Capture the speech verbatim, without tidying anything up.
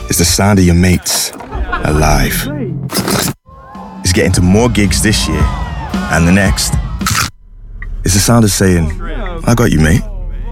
is the sound of your mates alive. It's getting to more gigs this year and the next. It's the sound of saying, I got you, mate.